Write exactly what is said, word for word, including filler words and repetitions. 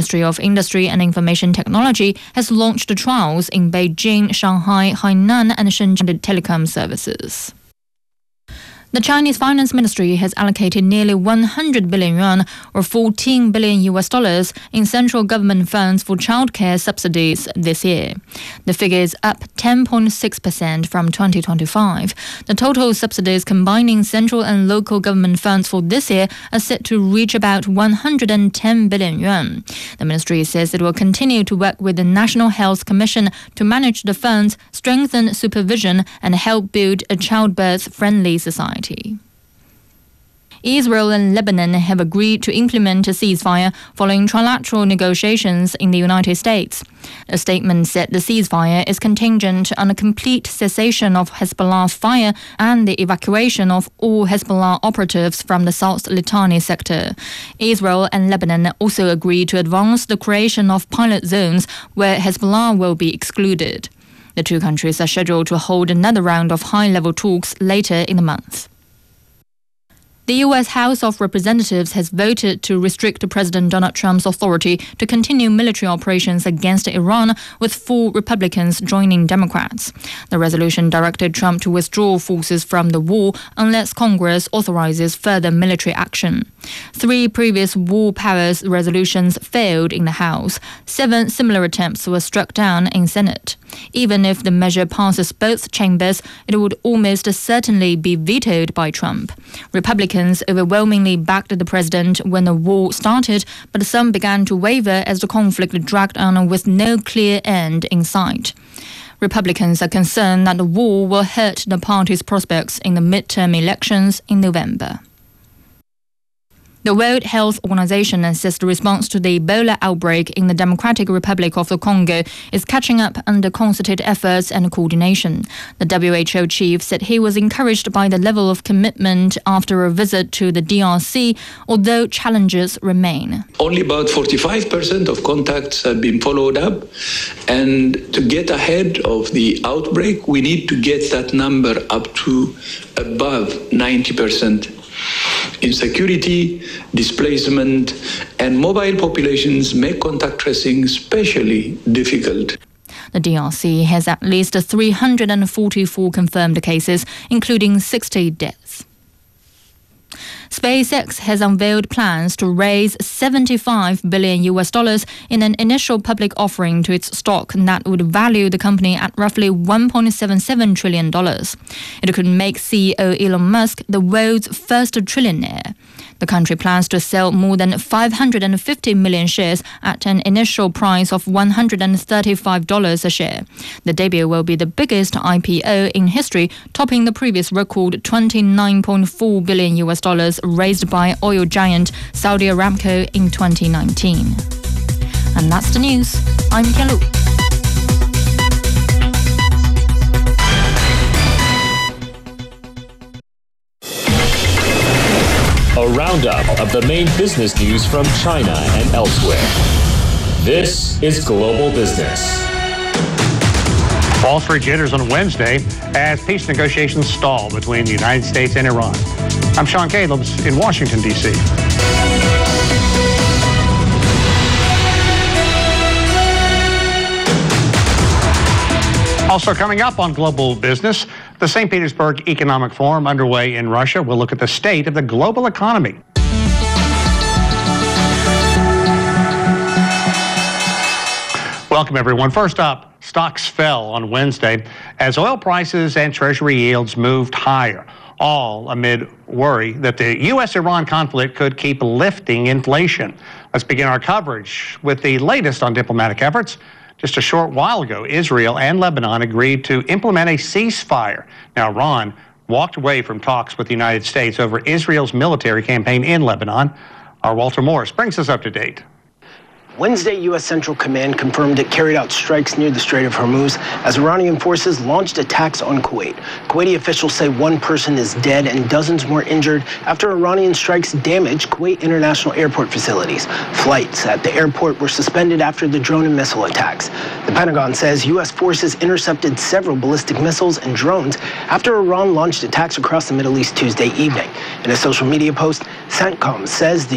Ministry of Industry and Information Technology has launched trials in Beijing, Shanghai, Hainan and Shenzhen telecom services. The Chinese Finance Ministry has allocated nearly one hundred billion yuan, or fourteen billion U S dollars, in central government funds for childcare subsidies this year. The figure is up ten point six percent from twenty twenty-five. The total subsidies combining central and local government funds for this year are set to reach about one hundred ten billion yuan. The ministry says it will continue to work with the National Health Commission to manage the funds, strengthen supervision, and help build a childbirth-friendly society. Israel and Lebanon have agreed to implement a ceasefire following trilateral negotiations in the United States. A statement said the ceasefire is contingent on a complete cessation of Hezbollah fire and the evacuation of all Hezbollah operatives from the South Litani sector. Israel and Lebanon also agreed to advance the creation of pilot zones where Hezbollah will be excluded. The two countries are scheduled to hold another round of high-level talks later in the month. The U S House of Representatives has voted to restrict President Donald Trump's authority to continue military operations against Iran, with four Republicans joining Democrats. The resolution directed Trump to withdraw forces from the war unless Congress authorizes further military action. Three previous war powers resolutions failed in the House. Seven similar attempts were struck down in Senate. Even if the measure passes both chambers, it would almost certainly be vetoed by Trump. Republicans overwhelmingly backed the president when the war started, but some began to waver as the conflict dragged on with no clear end in sight. Republicans are concerned that the war will hurt the party's prospects in the midterm elections in November. The World Health Organization says the response to the Ebola outbreak in the Democratic Republic of the Congo is catching up under concerted efforts and coordination. The W H O chief said he was encouraged by the level of commitment after a visit to the D R C, although challenges remain. Only about forty-five percent of contacts have been followed up, and to get ahead of the outbreak, we need to get that number up to above ninety percent. Insecurity, displacement, and mobile populations make contact tracing especially difficult. The D R C has at least three hundred forty-four confirmed cases, including sixty deaths. SpaceX has unveiled plans to raise seventy-five billion U S dollars in an initial public offering to its stock that would value the company at roughly one point seven seven trillion dollars. It could make C E O Elon Musk the world's first trillionaire. The country plans to sell more than five hundred fifty million shares at an initial price of one hundred thirty-five dollars a share. The debut will be the biggest I P O in history, topping the previous record twenty-nine point four billion U S dollars raised by oil giant Saudi Aramco in twenty nineteen. And that's the news. I'm Pialu. A roundup of the main business news from China and elsewhere. This is Global Business. Wall Street jitters on Wednesday as peace negotiations stall between the United States and Iran. I'm Sean Calebs in Washington, D C Also coming up on Global Business, the Saint Petersburg Economic Forum underway in Russia will look at the state of the global economy. Welcome, everyone. First up, stocks fell on Wednesday as oil prices and Treasury yields moved higher, all amid worry that the U S Iran conflict could keep lifting inflation. Let's begin our coverage with the latest on diplomatic efforts. Just a short while ago, Israel and Lebanon agreed to implement a ceasefire. Now, Iran walked away from talks with the United States over Israel's military campaign in Lebanon. Our Walter Morris brings us up to date. Wednesday, U S Central Command confirmed it carried out strikes near the Strait of Hormuz as Iranian forces launched attacks on Kuwait. Kuwaiti officials say one person is dead and dozens more injured after Iranian strikes damaged Kuwait International Airport facilities. Flights at the airport were suspended after the drone and missile attacks. The Pentagon says U S forces intercepted several ballistic missiles and drones after Iran launched attacks across the Middle East Tuesday evening. In a social media post, CENTCOM says the